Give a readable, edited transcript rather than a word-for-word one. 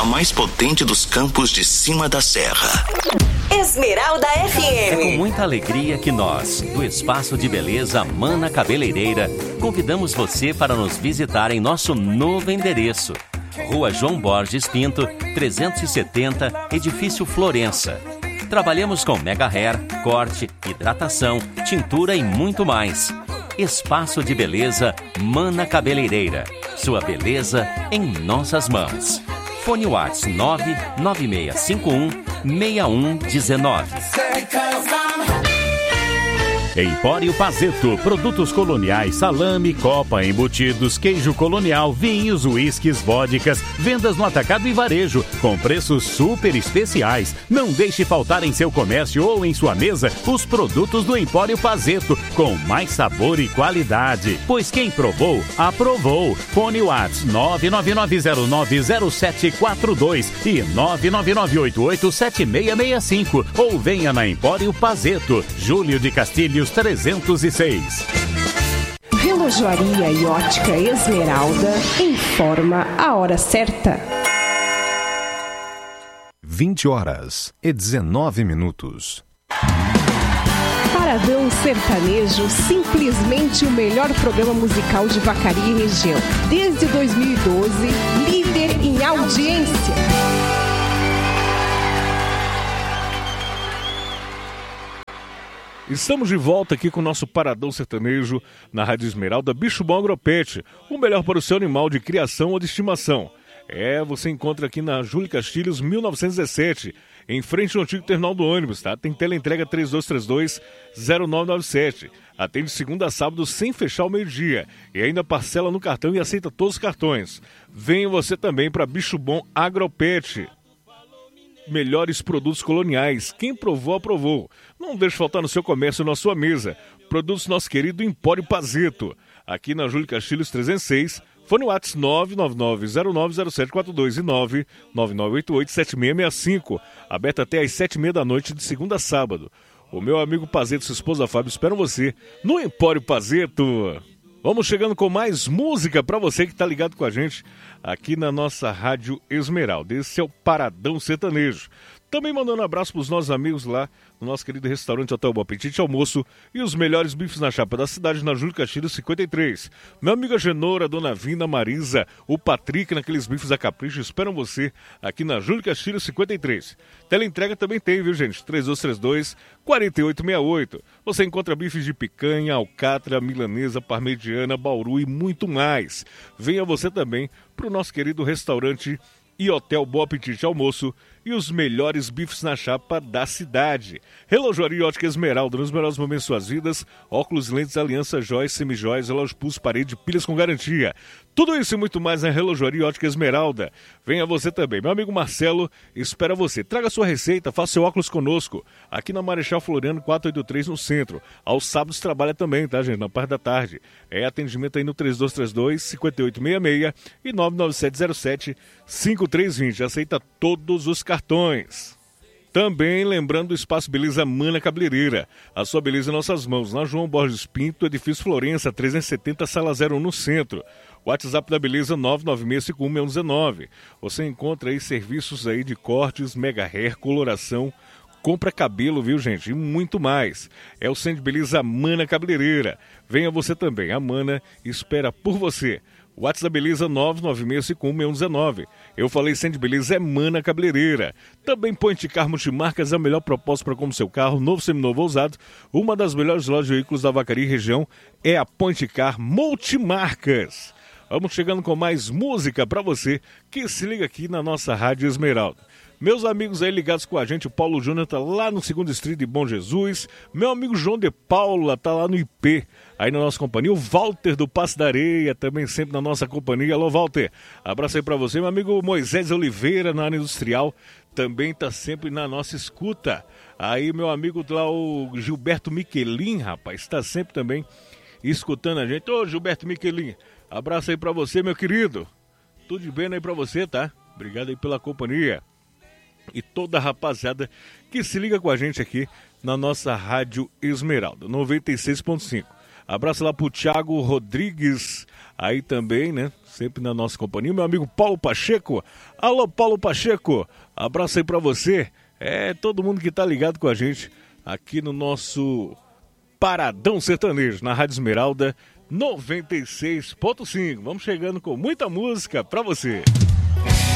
mais potente dos campos de cima da serra. Esmeralda É com FM. muita alegria que nós, do Espaço de Beleza Mana Cabeleireira, convidamos você para nos visitar em nosso novo endereço. Rua João Borges Pinto, 370, Edifício Florença. Trabalhamos com mega hair, corte, hidratação, tintura e muito mais. Espaço de Beleza Mana Cabeleireira. Sua beleza em nossas mãos. Fone WhatsApp 99651-6119. Empório Pazeto, produtos coloniais, salame, copa, embutidos, queijo colonial, vinhos, uísques, vodkas, vendas no atacado e varejo, com preços super especiais. Não deixe faltar em seu comércio ou em sua mesa os produtos do Empório Pazeto, com mais sabor e qualidade. Pois quem provou, aprovou. Fone WhatsApp 999090742 e 999887665 ou venha na Empório Pazeto, Júlio de Castilhos 306. Relojoaria e ótica Esmeralda informa a hora certa. 20h19. Paradão Sertanejo, simplesmente o melhor programa musical de Vacaria e região. Desde 2012, líder em audiência. Estamos de volta aqui com o nosso Paradão Sertanejo na Rádio Esmeralda. Bicho Bom Agropet, o melhor para o seu animal de criação ou de estimação. Você encontra aqui na Júlio Castilhos, 1917, em frente ao antigo terminal do ônibus, tá? Tem teleentrega 3232-0997. Atende segunda a sábado sem fechar o meio-dia. E ainda parcela no cartão e aceita todos os cartões. Venha você também para Bicho Bom Agropet. Melhores produtos coloniais. Quem provou, aprovou. Não deixe faltar no seu comércio ou na sua mesa. Produtos nosso querido Empório Pazeto. Aqui na Júlio Castilhos 306. Fone WhatsApp 999090742 e 999887665. Aberto até às 7h30 da noite de segunda a sábado. O meu amigo Pazeto e sua esposa Fábio esperam você no Empório Pazeto. Vamos chegando com mais música para você que está ligado com a gente aqui na nossa Rádio Esmeralda. Esse é o Paradão Sertanejo. Também mandando um abraço para os nossos amigos lá no nosso querido restaurante Hotel Bom Apetite Almoço e os melhores bifes na chapa da cidade, na Júlio Castilhos 53. Meu amigo Genora, Dona Vinda, Marisa, o Patrick naqueles bifes a capricho esperam você aqui na Júlio Castilhos 53. Teleentrega também tem, viu gente? 3232-4868. Você encontra bifes de picanha, alcatra, milanesa, parmegiana, bauru e muito mais. Venha você também para o nosso querido restaurante e Hotel Bom Apetite Almoço e os melhores bifes na chapa da cidade. Relojoaria e ótica Esmeralda, nos melhores momentos de suas vidas, óculos, lentes, aliança, joias, semijoias, relógio pulso, parede, pilhas com garantia. Tudo isso e muito mais na Relojoaria e ótica Esmeralda. Venha você também. Meu amigo Marcelo espera você. Traga sua receita, faça seu óculos conosco. Aqui na Marechal Floriano 483 no centro. Aos sábados trabalha também, tá gente? Na parte da tarde. Atendimento aí no 3232-5866 e 99707-5320. Aceita todos os cartões. Também lembrando o Espaço Beleza Mana Cabeleireira. A sua beleza em nossas mãos. Na João Borges Pinto, Edifício Florença, 370, Sala 01 no centro. WhatsApp da Beleza 996516119. Você encontra aí serviços aí de cortes, mega hair, coloração, compra cabelo, viu gente? E muito mais. É o Centro de Beleza Mana Cabeleireira. Venha você também. A Mana espera por você. WhatsApp da Beleza 996516119. Eu falei Centro de Beleza é Mana Cabeleireira. Também Point Car Multimarcas é a melhor proposta para como seu carro, novo, seminovo ou usado. Uma das melhores lojas de veículos da Vacaria e região é a Point Car Multimarcas. Vamos chegando com mais música para você que se liga aqui na nossa Rádio Esmeralda. Meus amigos aí ligados com a gente, o Paulo Júnior tá lá no 2º Distrito de Bom Jesus. Meu amigo João de Paula tá lá no IP, aí na nossa companhia. O Walter do Passo da Areia também sempre na nossa companhia. Alô, Walter, abraço aí pra você. Meu amigo Moisés Oliveira na área industrial também tá sempre na nossa escuta. Aí meu amigo lá, o Gilberto Miquelin, rapaz, tá sempre também escutando a gente. Ô, Gilberto Miquelin, abraço aí pra você, meu querido. Tudo de bem aí pra você, tá? Obrigado aí pela companhia. E toda a rapaziada que se liga com a gente aqui na nossa Rádio Esmeralda, 96.5. Abraço lá pro Thiago Rodrigues, aí também, né? Sempre na nossa companhia, meu amigo Paulo Pacheco. Alô, Paulo Pacheco, abraço aí pra você. Todo mundo que tá ligado com a gente aqui no nosso Paradão Sertanejo, na Rádio Esmeralda 96.5. Vamos chegando com muita música pra você.